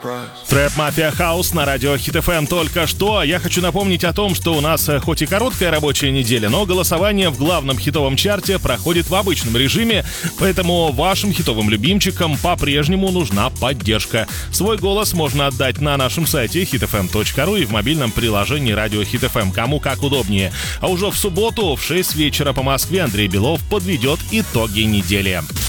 Трэп Мафия Хаус на радио Хит FM только что. Я хочу напомнить о том, что у нас хоть и короткая рабочая неделя, но голосование в главном хитовом чарте проходит в обычном режиме, поэтому вашим хитовым любимчикам по-прежнему нужна поддержка. Свой голос можно отдать на нашем сайте hitfm.ru и в мобильном приложении радио Хит FM, кому как удобнее. А уже в субботу в 6 вечера по Москве Андрей Белов подведет итоги недели.